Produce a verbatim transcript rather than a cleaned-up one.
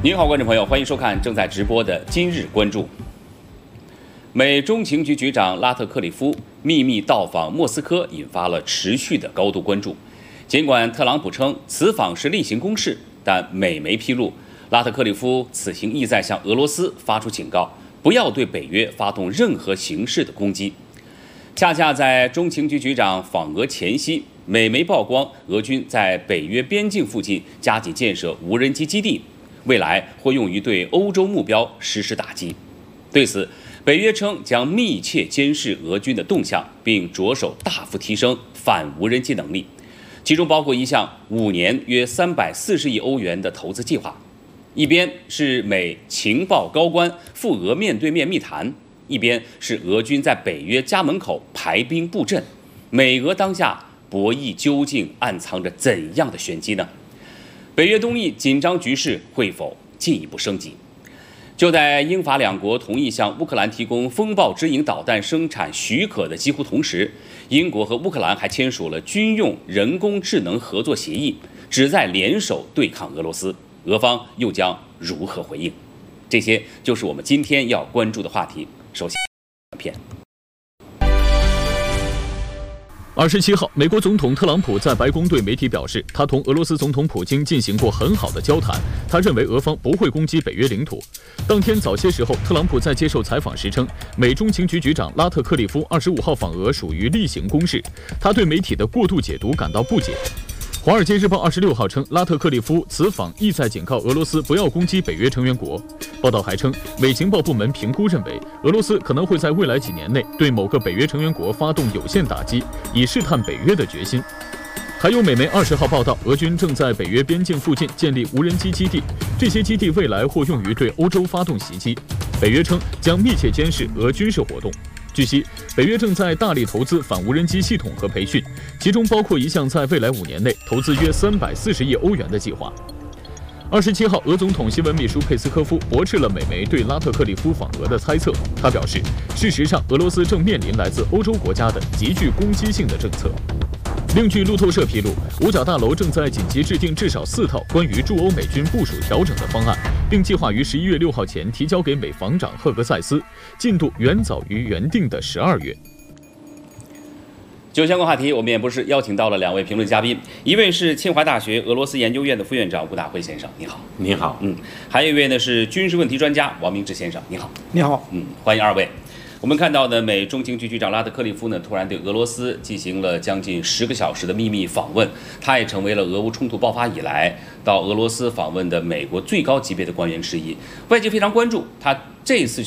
您好，观众朋友，欢迎收看正在直播的《今日关注》。美中情局局长拉特克里夫秘密到访莫斯科，引发了持续的高度关注。尽管特朗普称此访是例行公事，但美媒披露，拉特克里夫此行意在向俄罗斯发出警告，不要对北约发动任何形式的攻击。恰恰在中情局局长访俄前夕，美媒曝光俄军在北约边境附近加紧建设无人机基地，未来会用于对欧洲目标实施打击。对此，北约称将密切监视俄军的动向，并着手大幅提升反无人机能力，其中包括一项五年约三百四十亿欧元的投资计划。一边是美情报高官赴俄面对面密谈，一边是俄军在北约家门口排兵布阵。美俄当下博弈究竟暗藏着怎样的玄机呢？北约东翼紧张局势会否进一步升级？就在英法两国同意向乌克兰提供风暴之影导弹生产许可的几乎同时，英国和乌克兰还签署了军用人工智能合作协议，旨在联手对抗俄罗斯。俄方又将如何回应？这些就是我们今天要关注的话题。首先，片。 二十七号，美国总统特朗普在白宫对媒体表示，他同俄罗斯总统普京进行过很好的交谈，他认为俄方不会攻击北约领土。当天早些时候，特朗普在接受采访时称，美中情局局长拉特克里夫二十五号访俄属于例行公事，他对媒体的过度解读感到不解。《华尔街日报》二十六号称，拉特克里夫此访意在警告俄罗斯不要攻击北约成员国。报道还称，美情报部门评估认为，俄罗斯可能会在未来几年内对某个北约成员国发动有限打击，以试探北约的决心。还有美媒二十号报道，俄军正在北约边境附近建立无人机基地，这些基地未来或用于对欧洲发动袭击。北约称将密切监视俄军事活动。据悉，北约正在大力投资反无人机系统和培训，其中包括一项在未来五年内投资约三百四十亿欧元的计划。二十七号，俄总统新闻秘书佩斯科夫驳斥了美媒对拉特克里夫访俄的猜测。他表示，事实上，俄罗斯正面临来自欧洲国家的极具攻击性的政策。另据路透社披露，五角大楼正在紧急制定至少四套关于驻欧美军部署调整的方案，并计划于十一月六号前提交给美防长赫格塞斯，进度远早于原定的十二月。 就相关话题，我们也不是邀请到了两位评论嘉宾，一位是清华大学俄罗斯研究院的副院长吴大辉先生，你好。 你好。 嗯，还有一位呢是军事问题专家王明志先生，你好。 你好。 嗯，欢迎二位。我们看到呢，美中情局局长拉特克里夫呢，突然对俄罗斯进行了将近十个小时的秘密访问，他也成为了俄乌冲突爆发以来到俄罗斯访问的美国最高级别的官员之一。外界非常关注他这次